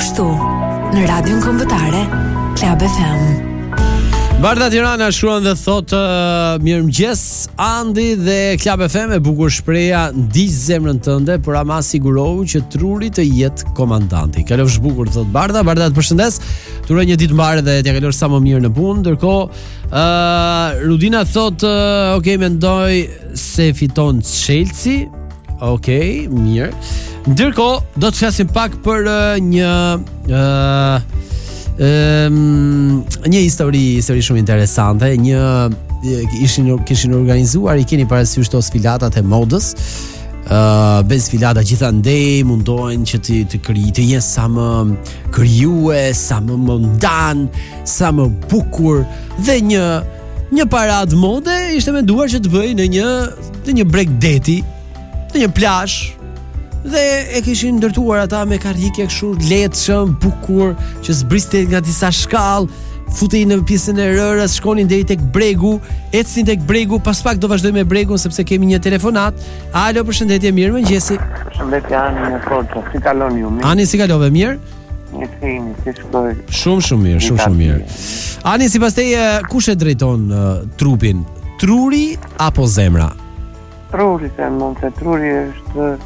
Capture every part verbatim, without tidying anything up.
këtu në Radion Kombëtare Club F M. Barda Tirana shkruan dhe thot uh, mirëmëngjes Andi dhe Club F M, e bukur shpreha ndiq zemrën tënde, por ama sigurohu që truri të jetë komandanti. Kalofsh bukur, thot Barda. Barda të përshëndes. Turoj një ditë mbarë dhe t'ja kalosh sa më mirë në punë. Ndërkohë, uh, Rudina thot uh, ok, mendoj se fiton Chelsea. Ok, mirë. Ndërkohë, do të flasim pak për uh, një uh, Um, një histori, histori shumë interesante. Një ishin kishin organizuar, i keni parasysh to sfilatat e modës. Uh, bez sfilata gjithandej mundohen që të të krijë të jenë sa më krijues, sa më mondan, sa më bukur, dhe një një parad mode ishte menduar që të bëjë në një në një breg deti, në një plazh. Dhe e kishin ndërtuar ata me karrike kështu lehtëshëm, bukur, që zbriste nga disa shkallë, futej në pjesën e rërës, shkonin deri tek bregu, ecnin tek bregu, pas pak do vazhdoj me bregun sepse kemi një telefonat. Alo, përshëndetje, mirë mëngjesi. Përshëndetje Ani në Korçë, si kalon ju? Ani, si kalove, mirë? Një fini, si shkoj? Shumë, shumë mirë, shumë, shumë mirë. Ani, sipas teje, kush e drejton uh, trupin? Truri apo zemra? Truri, se mund se truri është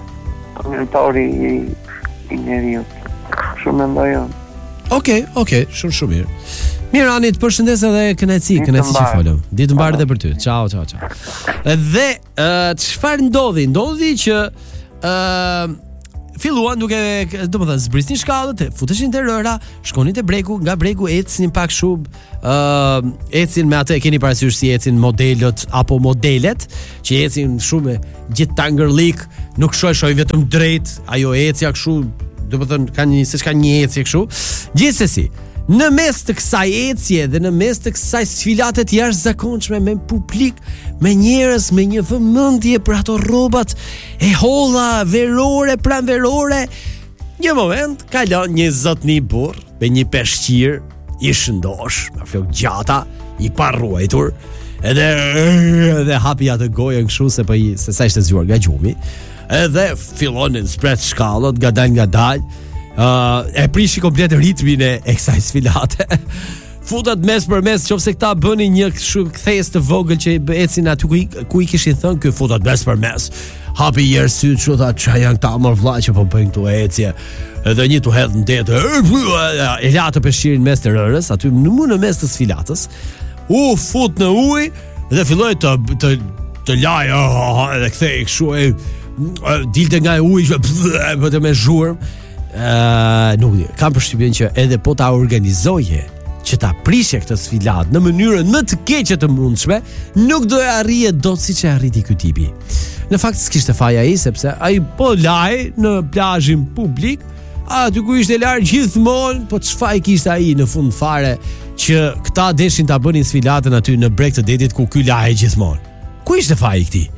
mentori i, i njeriut. Shumë mendoj unë. Okej, okay, okej, okay, shumë shumë mirë. Mirë Ani, të përshëndes edhe kënaqësi, kënaqësi që folëm. Ditë mbarë edhe për ty. Ciao, ciao, ciao. Dhe uh, çfarë ndodhi? Ndodhi që ë uh, filluan duke, domethënë, zbrisnin shkallët, futeshin te rëra, shkonin te bregu, nga bregu ecnin pak shumë, ë uh, ecin me atë, e keni parasysh si ecin modelët apo modelet, që ecin shumë gjithë tangërlik, nuk shoj shoj vetëm drejt, ajo ecja kështu, domethënë kanë një se ka një ecje kështu. Gjithsesi, në mes të kësaj ecje dhe në mes të kësaj sfilate të jashtëzakonshme me publik, me njerëz me një vëmendje për ato rrobat e holla verore, pranverore, një moment kalon një zotni burr me një peshqir i shëndosh, me flokë gjata, i parruajtur, edhe edhe hapi atë gojën kështu se po i se sa ishte zgjuar nga gjumi, edhe fillonin spret shkallët ngadal ngadal. Uh, e prishi komplet ritmin e, e kësaj sfilate. Futat mes për mes, qofse këta bënin një kthesë të vogël që ecin aty ku i, ku i kishin thënë, ky futat mes për mes. Hapi herë syt, çu tha ç'a janë këta mor vllaj që po bëjnë këtu ecje. Edhe një tu hedh në det. E la të peshqirin mes të rërës, aty në në mes të sfilatës. U fut në ujë dhe filloi të të të laj, edhe kthej kështu, dilte nga uji, bëte me zhurmë. Uh, nuk di, kam përshtypjen që edhe po ta organizoje që ta prishe këtë sfilat në mënyrën më të keqe të mundshme, nuk do e arrije dot siç e arriti ky tipi. Në fakt s'kishte faj ai, sepse ai po laj në plazhin publik, aty ku ishte larg gjithmonë, po çfarë kishte ai në fund fare që këta deshin ta bënin sfilatën aty në breg të detit ku ky laj gjithmonë. Ku ishte faji i këtij?